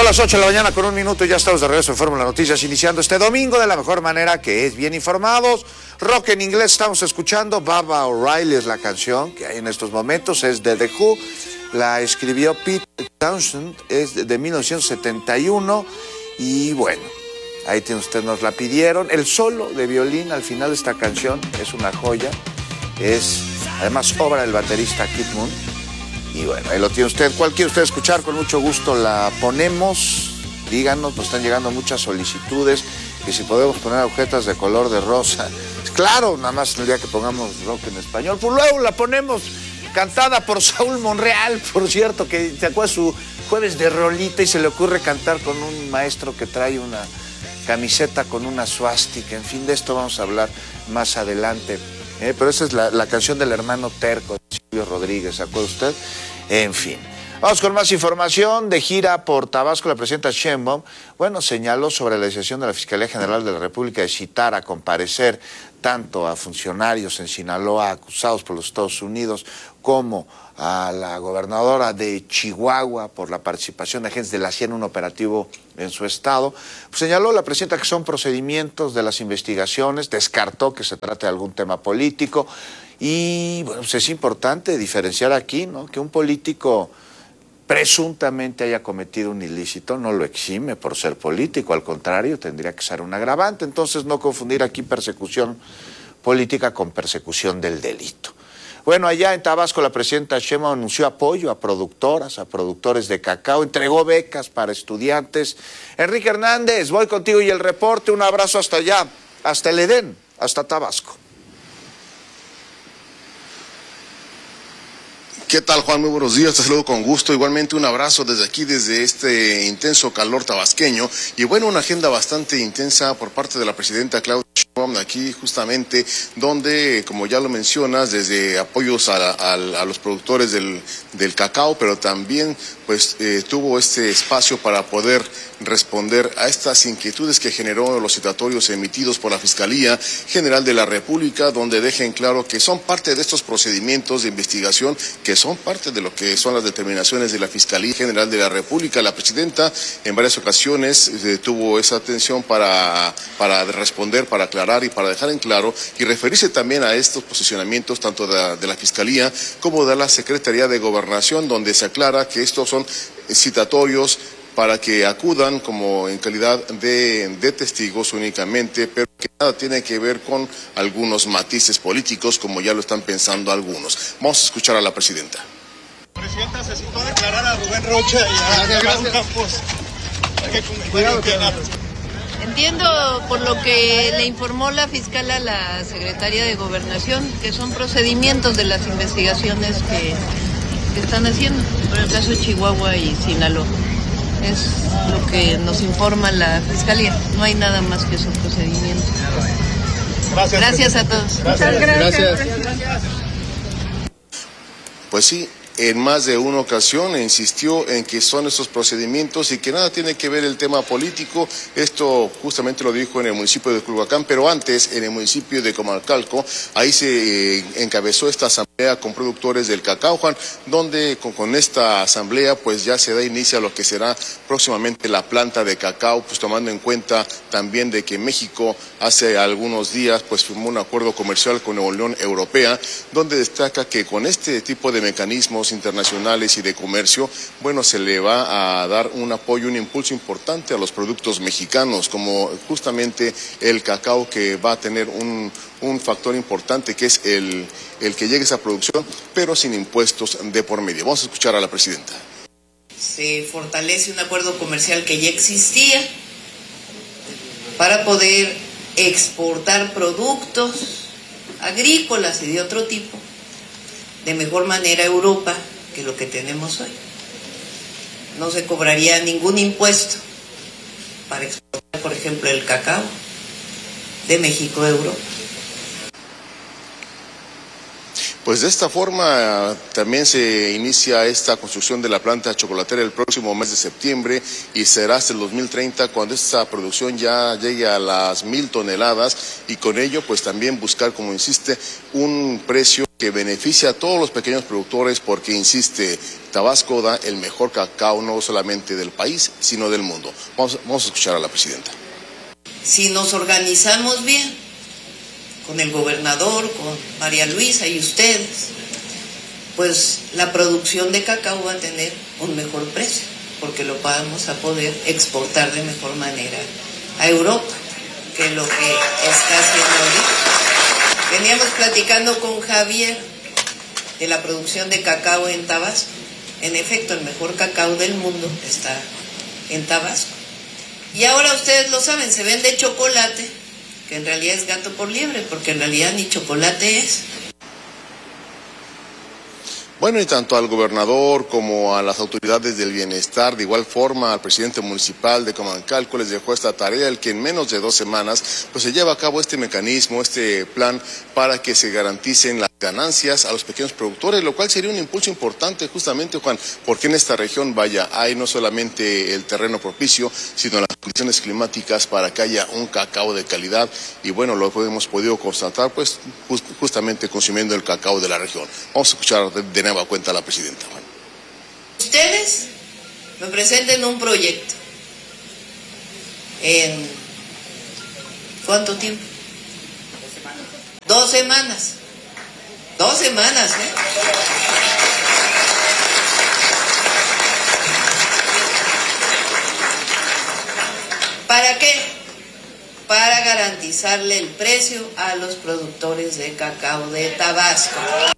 las 8 de la mañana con 1 minuto y ya estamos de regreso en Fórmula Noticias, iniciando este domingo de la mejor manera, que es bien informados. Rock en inglés estamos escuchando. Baba O'Reilly es la canción que hay en estos momentos, es de The Who, la escribió Pete Townshend, es de 1971 y bueno, ahí tiene usted, nos la pidieron. El solo de violín al final de esta canción es una joya, es además obra del baterista Keith Moon. Y bueno, ahí lo tiene usted. ¿Cuál quiere usted escuchar? Con mucho gusto la ponemos. Díganos, nos están llegando muchas solicitudes. Que si podemos poner agujetas de color de rosa. Claro, nada más el día que pongamos rock en español. Pues luego la ponemos cantada por Saúl Monreal, por cierto, que te acuerdas su jueves de rolita y se le ocurre cantar con un maestro que trae una camiseta con una suástica. En fin, de esto vamos a hablar más adelante. Pero esa es la canción del hermano terco de Silvio Rodríguez, ¿se acuerda usted? En fin. Vamos con más información. De gira por Tabasco, la presidenta Sheinbaum, señaló sobre la decisión de la Fiscalía General de la República de citar a comparecer tanto a funcionarios en Sinaloa acusados por los Estados Unidos como a la gobernadora de Chihuahua por la participación de agentes de la CIA en un operativo en su estado. Señaló la presidenta que son procedimientos de las investigaciones, descartó que se trate de algún tema político y es importante diferenciar aquí, ¿no?, que un político presuntamente haya cometido un ilícito no lo exime por ser político, al contrario, tendría que ser un agravante. Entonces, no confundir aquí persecución política con persecución del delito. Allá en Tabasco la presidenta Sheinbaum anunció apoyo a productoras, a productores de cacao, entregó becas para estudiantes. Enrique Hernández, voy contigo y el reporte. Un abrazo hasta allá, hasta el Edén, hasta Tabasco. ¿Qué tal, Juan? Muy buenos días, te saludo con gusto. Igualmente un abrazo desde aquí, desde este intenso calor tabasqueño. Y una agenda bastante intensa por parte de la presidenta Claudia Sheinbaum, aquí justamente donde, como ya lo mencionas, desde apoyos a los productores del cacao, pero también tuvo este espacio para poder responder a estas inquietudes que generó los citatorios emitidos por la Fiscalía General de la República, donde dejen claro que son parte de estos procedimientos de investigación, que son parte de lo que son las determinaciones de la Fiscalía General de la República. La presidenta en varias ocasiones tuvo esa atención para responder, para aclarar y para dejar en claro y referirse también a estos posicionamientos tanto de la Fiscalía como de la Secretaría de Gobernación, donde se aclara que estos son citatorios para que acudan como en calidad de testigos únicamente, pero que nada tiene que ver con algunos matices políticos, como ya lo están pensando algunos. Vamos a escuchar a la presidenta. Presidenta, se citó a declarar a Rubén Rocha y a Raúl Campos. Entiendo por lo que le informó la fiscal a la secretaria de Gobernación, que son procedimientos de las investigaciones que están haciendo por el caso de Chihuahua y Sinaloa. Es lo que nos informa la Fiscalía. No hay nada más que esos procedimientos. Gracias a todos. Gracias. Pues sí, en más de una ocasión insistió en que son estos procedimientos y que nada tiene que ver el tema político. Esto justamente lo dijo en el municipio de Culhuacán, pero antes en el municipio de Comalcalco, ahí se encabezó esta asamblea con productores del cacao, Juan, donde con esta asamblea ya se da inicio a lo que será próximamente la planta de cacao, tomando en cuenta también de que México hace algunos días firmó un acuerdo comercial con la Unión Europea, donde destaca que con este tipo de mecanismos internacionales y de comercio, se le va a dar un apoyo, un impulso importante a los productos mexicanos, como justamente el cacao, que va a tener un factor importante, que es el que llegue esa producción, pero sin impuestos de por medio. Vamos a escuchar a la presidenta. Se fortalece un acuerdo comercial que ya existía para poder exportar productos agrícolas y de otro tipo de mejor manera a Europa que lo que tenemos hoy. No se cobraría ningún impuesto para exportar, por ejemplo, el cacao de México a Europa. De esta forma también se inicia esta construcción de la planta chocolatera el próximo mes de septiembre y será hasta el 2030 cuando esta producción ya llegue a las 1,000 toneladas y con ello también buscar, como insiste, un precio que beneficia a todos los pequeños productores porque, insiste, Tabasco da el mejor cacao no solamente del país, sino del mundo. Vamos a escuchar a la presidenta. Si nos organizamos bien, con el gobernador, con María Luisa y ustedes, pues la producción de cacao va a tener un mejor precio, porque lo vamos a poder exportar de mejor manera a Europa, que es lo que está haciendo ahorita. Veníamos platicando con Javier de la producción de cacao en Tabasco. En efecto, el mejor cacao del mundo está en Tabasco. Y ahora ustedes lo saben, se vende chocolate, que en realidad es gato por liebre, porque en realidad ni chocolate es. Bueno, y tanto al gobernador como a las autoridades del bienestar, de igual forma al presidente municipal de Comancalco les dejó esta tarea, el que en menos de 2 semanas pues se lleva a cabo este mecanismo, este plan para que se garanticen las ganancias a los pequeños productores, lo cual sería un impulso importante justamente, Juan, porque en esta región, vaya, hay no solamente el terreno propicio, sino las condiciones climáticas para que haya un cacao de calidad, y bueno, lo hemos podido constatar pues justamente consumiendo el cacao de la región. Vamos a escuchar de nueva cuenta a la presidenta. Juan. Ustedes me presenten un proyecto. ¿En cuánto tiempo? 2 semanas. 2 semanas, ¿eh? ¿Para qué? Para garantizarle el precio a los productores de cacao de Tabasco.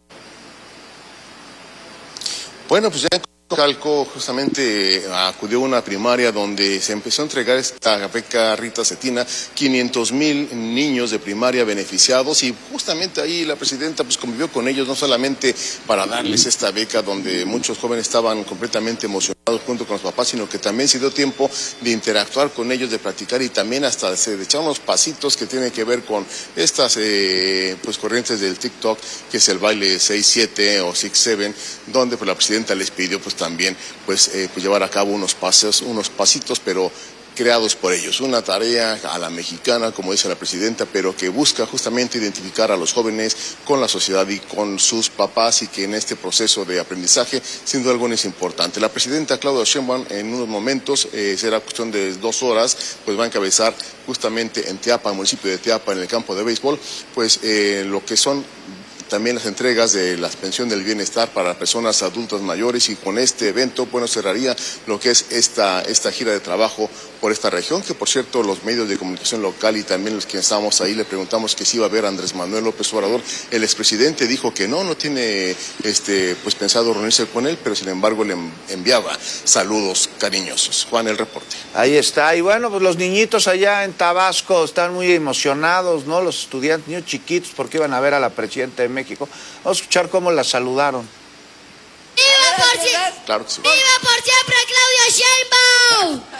Bueno, pues ya en Comancalco justamente acudió a una primaria donde se empezó a entregar esta beca Rita Cetina, 500,000 niños de primaria beneficiados, y justamente ahí la presidenta pues convivió con ellos, no solamente para darles esta beca donde muchos jóvenes estaban completamente emocionados junto con los papás, sino que también se dio tiempo de interactuar con ellos, de platicar, y también hasta de echar unos pasitos que tienen que ver con estas pues corrientes del TikTok, que es el baile 6-7 o 6-7, donde pues la presidenta les pidió pues también pues llevar a cabo unos pasitos, pero creados por ellos, una tarea a la mexicana, como dice la presidenta, pero que busca justamente identificar a los jóvenes con la sociedad y con sus papás, y que en este proceso de aprendizaje, sin duda alguna, es importante. La presidenta Claudia Sheinbaum en unos momentos, será cuestión de 2 horas, pues va a encabezar justamente en Teapa, el municipio de Teapa, en el campo de béisbol, pues lo que son también las entregas de la pensión del bienestar para personas adultas mayores, y con este evento, bueno, cerraría lo que es esta gira de trabajo por esta región, que por cierto los medios de comunicación local y también los que estábamos ahí le preguntamos que si iba a ver a Andrés Manuel López Obrador. El expresidente dijo que no tiene pues pensado reunirse con él, pero sin embargo le enviaba saludos cariñosos. Juan, el reporte. Ahí está, y bueno, pues los niñitos allá en Tabasco están muy emocionados, ¿no? Los estudiantes, niños chiquitos, porque iban a ver a la presidenta de México. Vamos a escuchar cómo la saludaron. ¡Viva por siempre! Claro que sí. ¡Viva por siempre Claudia Sheinbaum!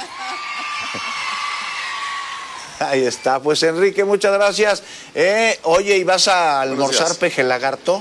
Ahí está, pues Enrique, muchas gracias. Oye, ¿y vas a almorzar peje lagarto?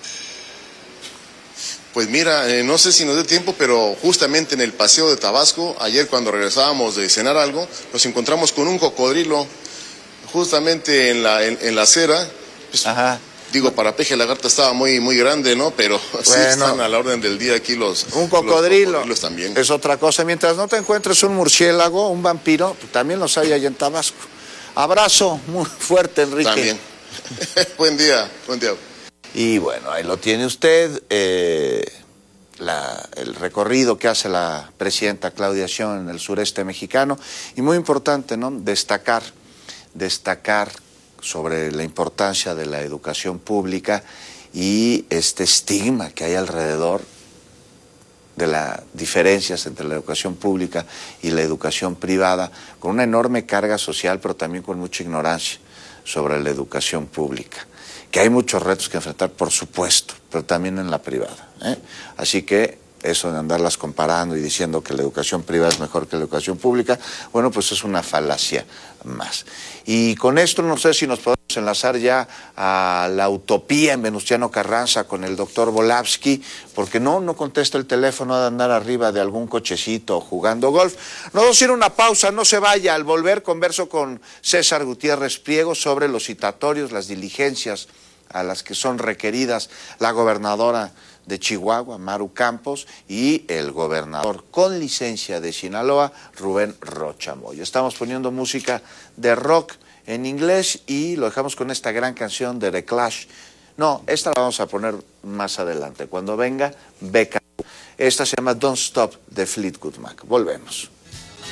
Pues mira, no sé si nos dé tiempo, pero justamente en el paseo de Tabasco, ayer cuando regresábamos de cenar algo, nos encontramos con un cocodrilo, justamente en la acera. Pues, ajá. Digo, para peje lagarto estaba muy grande, ¿no? Pero bueno, sí están a la orden del día aquí un cocodrilo. Los cocodrilos también. Es otra cosa. Mientras no te encuentres un murciélago, un vampiro, pues también los hay allá en Tabasco. Abrazo muy fuerte, Enrique. También. Buen día. Y bueno, ahí lo tiene usted, el recorrido que hace la presidenta Claudia Sheinbaum en el sureste mexicano. Y muy importante, ¿no? Destacar sobre la importancia de la educación pública y este estigma que hay alrededor de las diferencias entre la educación pública y la educación privada, con una enorme carga social, pero también con mucha ignorancia sobre la educación pública. Que hay muchos retos que enfrentar, por supuesto, pero también en la privada, ¿eh? Así que eso de andarlas comparando y diciendo que la educación privada es mejor que la educación pública, bueno, pues es una falacia más. Y con esto no sé si nos podemos enlazar ya a la utopía en Venustiano Carranza con el doctor Volavsky, porque no contesta el teléfono de andar arriba de algún cochecito jugando golf. Nos vamos a ir a una pausa, no se vaya. Al volver converso con César Gutiérrez Priego sobre los citatorios, las diligencias a las que son requeridas la gobernadora de Chihuahua, Maru Campos, y el gobernador con licencia de Sinaloa, Rubén Rocha Moya. Estamos poniendo música de rock en inglés y lo dejamos con esta gran canción de The Clash. No, esta la vamos a poner más adelante, cuando venga Becca. Esta se llama Don't Stop de Fleetwood Mac. Volvemos.